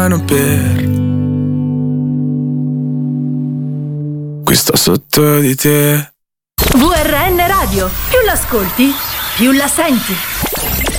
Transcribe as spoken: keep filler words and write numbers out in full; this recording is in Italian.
per qui sto sotto di te. V R N Radio, più l'ascolti, più la senti.